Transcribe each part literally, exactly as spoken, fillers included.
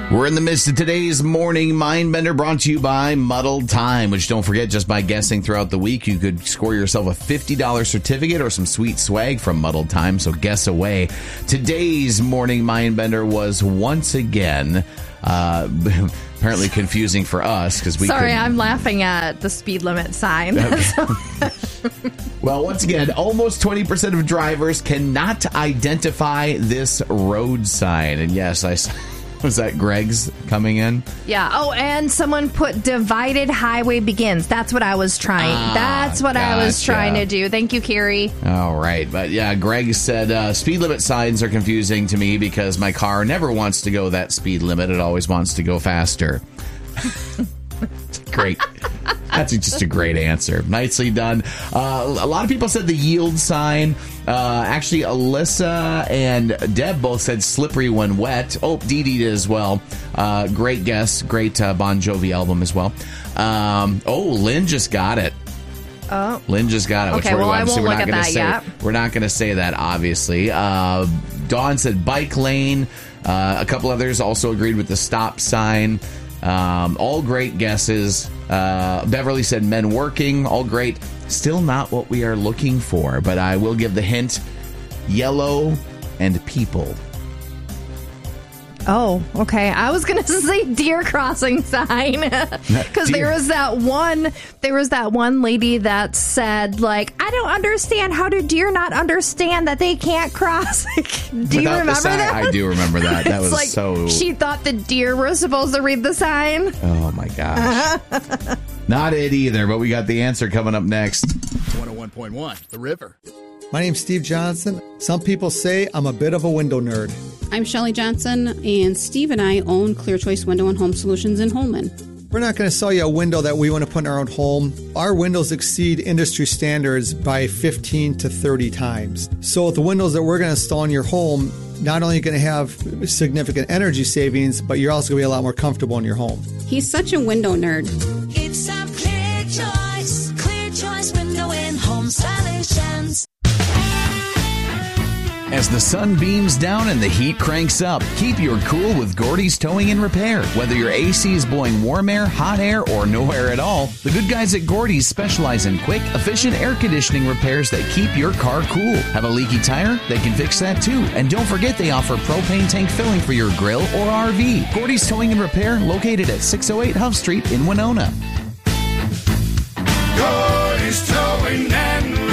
We're in the midst of today's Morning Mindbender, brought to you by Muddled Time, which, don't forget, just by guessing throughout the week, you could score yourself a fifty dollars certificate or some sweet swag from Muddled Time, so guess away. Today's Morning Mindbender was once again uh, apparently confusing for us because we Sorry, couldn't... I'm laughing at the speed limit sign. Well, once again, almost twenty percent of drivers cannot identify this road sign. And yes, I... Was that Greg's coming in? Yeah. Oh, and someone put divided highway begins. That's what I was trying. Ah, That's what gotcha. I was trying to do. Thank you, Carrie. All right. But yeah, Greg said uh, speed limit signs are confusing to me because my car never wants to go that speed limit. It always wants to go faster. Great. That's just a great answer. Nicely done. Uh, a lot of people said the yield sign. Uh, actually, Alyssa and Deb both said slippery when wet. Oh, Dee Dee did as well. Uh, great guess. Great uh, Bon Jovi album as well. Um, oh, Lynn just got it. Oh. Lynn just got it. Okay, well, I won't we're look not at gonna that say, yet. We're not going to say that, obviously. Uh, Dawn said bike lane. Uh, a couple others also agreed with the stop sign. Um, all great guesses. Uh, Beverly said men working. All great. Still not what we are looking for, but I will give the hint. Yellow and people. Oh, okay. I was going to say deer crossing sign because there was that one, there was that one lady that said, like, I don't understand. How do deer not understand that they can't cross? do Without you remember sign, that? I do remember that. That was like so. She thought the deer were supposed to read the sign. Oh my gosh. Not it either, but we got the answer coming up next. one oh one point one, The River. My name's Steve Johnson. Some people say I'm a bit of a window nerd. I'm Shelley Johnson, and Steve and I own Clear Choice Window and Home Solutions in Holman. We're not going to sell you a window that we want to put in our own home. Our windows exceed industry standards by fifteen to thirty times. So with the windows that we're going to install in your home, not only are you going to have significant energy savings, but you're also going to be a lot more comfortable in your home. He's such a window nerd. It's a Clear Choice, Clear Choice Window and Home Solutions. As the sun beams down and the heat cranks up, keep your cool with Gordy's Towing and Repair. Whether your A C is blowing warm air, hot air, or no air at all, the good guys at Gordy's specialize in quick, efficient air conditioning repairs that keep your car cool. Have a leaky tire? They can fix that too. And don't forget they offer propane tank filling for your grill or R V. Gordy's Towing and Repair, located at six oh eight Huff Street in Winona. Gordy's Towing and Repair.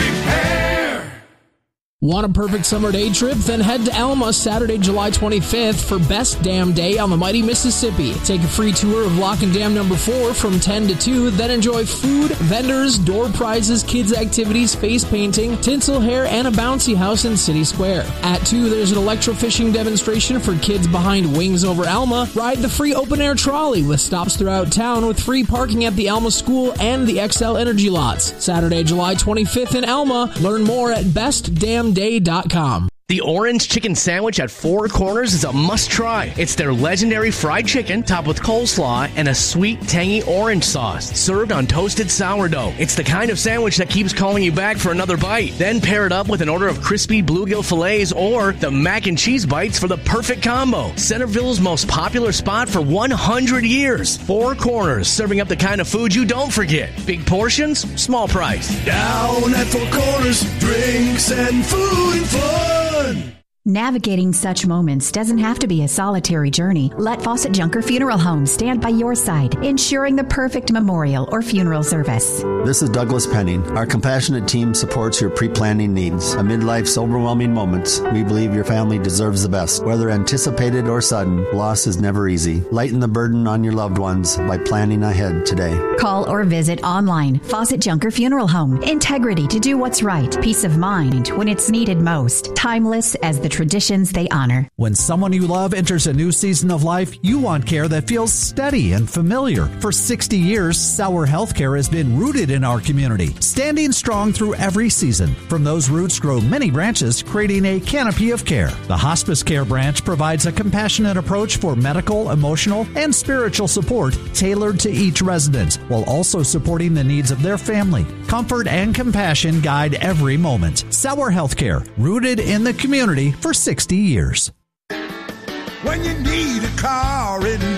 Want a perfect summer day trip? Then head to Alma Saturday, July twenty-fifth for Best Dam Day on the mighty Mississippi. Take a free tour of Lock and Dam number four from ten to two, then enjoy food, vendors, door prizes, kids activities, face painting, tinsel hair, and a bouncy house in City Square. At two, there's an electrofishing demonstration for kids behind Wings Over Alma. Ride the free open-air trolley with stops throughout town with free parking at the Alma School and the X L Energy lots. Saturday, July twenty-fifth in Alma. Learn more at best dam day dot com. The Orange Chicken Sandwich at Four Corners is a must-try. It's their legendary fried chicken topped with coleslaw and a sweet, tangy orange sauce, served on toasted sourdough. It's the kind of sandwich that keeps calling you back for another bite. Then pair it up with an order of crispy bluegill fillets or the mac and cheese bites for the perfect combo. Centerville's most popular spot for one hundred years. Four Corners, serving up the kind of food you don't forget. Big portions, small price. Down at Four Corners, drinks and food and fun. Navigating such moments doesn't have to be a solitary journey. Let Fawcett Junker Funeral Home stand by your side, ensuring the perfect memorial or funeral service. This is Douglas Penning. Our compassionate team supports your pre-planning needs. Amid life's overwhelming moments, we believe your family deserves the best. Whether anticipated or sudden, loss is never easy. Lighten the burden on your loved ones by planning ahead today. Call or visit online. Fawcett Junker Funeral Home. Integrity to do what's right. Peace of mind when it's needed most. Timeless as the traditions they honor. When someone you love enters a new season of life, you want care that feels steady and familiar. For sixty years, Sauer Healthcare has been rooted in our community, standing strong through every season. From those roots grow many branches, creating a canopy of care. The Hospice Care branch provides a compassionate approach for medical, emotional, and spiritual support tailored to each resident, while also supporting the needs of their family. Comfort and compassion guide every moment. Sauer Healthcare, rooted in the community for sixty years. When you need a car, it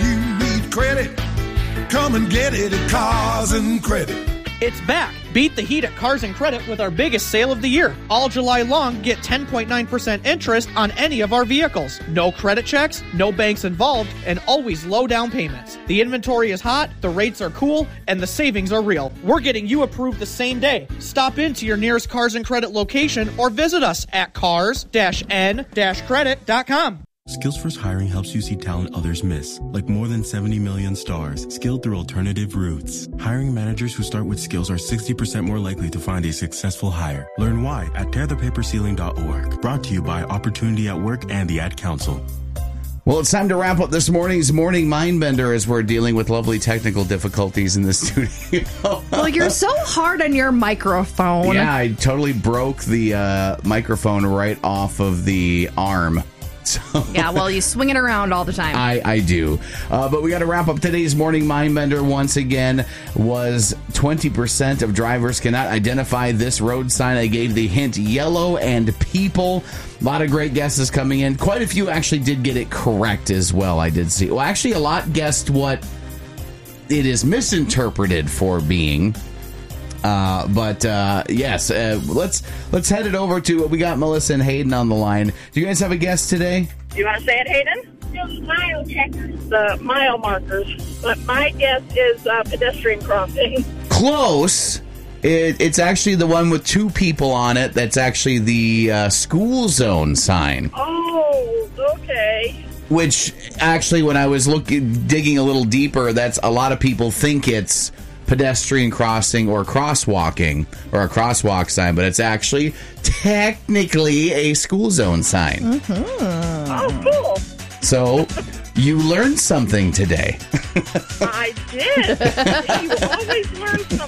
credit. Come and get it at Cars and Credit. It's back. Beat the heat at Cars and Credit with our biggest sale of the year. All July long, get ten point nine percent interest on any of our vehicles. No credit checks, no banks involved, and always low down payments. The inventory is hot, the rates are cool, and the savings are real. We're getting you approved the same day. Stop into your nearest Cars and Credit location or visit us at cars n credit dot com. Skills First Hiring helps you see talent others miss, like more than seventy million stars, skilled through alternative routes. Hiring managers who start with skills are sixty percent more likely to find a successful hire. Learn why at tear the paper ceiling dot org. Brought to you by Opportunity at Work and the Ad Council. Well, it's time to wrap up this morning's Morning Mindbender as we're dealing with lovely technical difficulties in the studio. Well, you're so hard on your microphone. Yeah, I totally broke the uh, microphone right off of the arm. So, yeah, well, you swing it around all the time. I, I do. Uh, but we got to wrap up today's Morning Mindbender once again. Was twenty percent of drivers cannot identify this road sign. I gave the hint yellow and people. A lot of great guesses coming in. Quite a few actually did get it correct as well, I did see. Well, actually, a lot guessed what it is misinterpreted for being. Uh, but uh, yes, uh, let's let's head it over to, we got Melissa and Hayden on the line. Do you guys have a guess today? Do you want to say it, Hayden? The mile checkers. The mile markers. But my guess is uh, pedestrian crossing. Close. It, it's actually the one with two people on it. That's actually the uh, school zone sign. Oh, okay. Which actually, when I was looking, digging a little deeper, that's a lot of people think it's pedestrian crossing or crosswalking or a crosswalk sign, but it's actually technically a school zone sign. Mm-hmm. Oh, cool. So you learned something today. I did. You always learn something.